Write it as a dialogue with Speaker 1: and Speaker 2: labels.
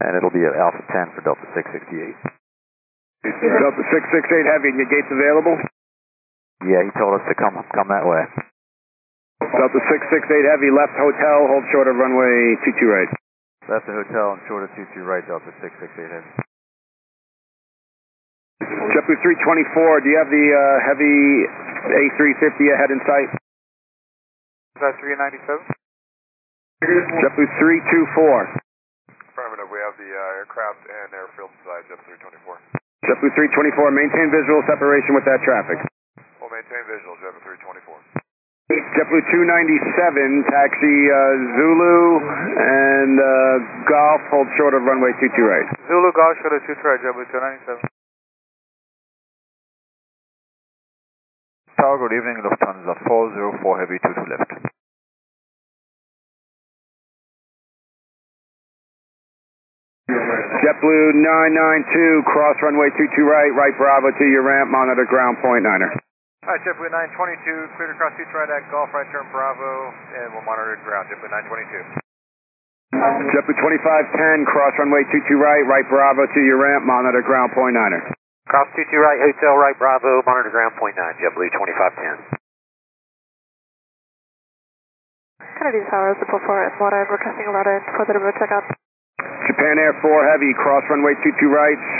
Speaker 1: And it'll be at Alpha 10 for Delta 668.
Speaker 2: Delta 668 Heavy, and your gates available?
Speaker 1: Yeah, he told us to come that way.
Speaker 2: Delta 668 Heavy, left hotel, hold short of runway 22 right.
Speaker 1: Left the hotel and short of 22 right, Delta 668 Heavy.
Speaker 2: JetBlue 324, do you have the Heavy A350 ahead in sight?
Speaker 3: Is that 397?
Speaker 2: JetBlue 324.
Speaker 3: Affirmative, we have the aircraft and airfield inside JetBlue 324.
Speaker 2: JetBlue 324, maintain visual separation with that traffic.
Speaker 3: We'll maintain visual, JetBlue 324.
Speaker 2: JetBlue 297, taxi Zulu and Golf, hold short of runway 22 right.
Speaker 3: Zulu Golf, short of 22 right, JetBlue 297.
Speaker 1: Tower, good evening, Lufthansa 404 Heavy 22 left.
Speaker 2: JetBlue 992, cross runway 22 right, right Bravo to your ramp, monitor ground point Niner.
Speaker 3: Alright, JetBlue 922, cleared across 22 right at Golf, right turn Bravo, and we'll monitor ground, JetBlue 922.
Speaker 2: JetBlue 2510, cross runway 22 right, right Bravo to your ramp, monitor ground point Niner.
Speaker 4: Cross 22 right, hotel right Bravo, monitor ground point 9, JetBlue 2510.
Speaker 5: Kennedy Tower, Zippo 4 at Mora, requesting a router for the remote checkout.
Speaker 2: Japan Air 4 Heavy, cross runway 22 right,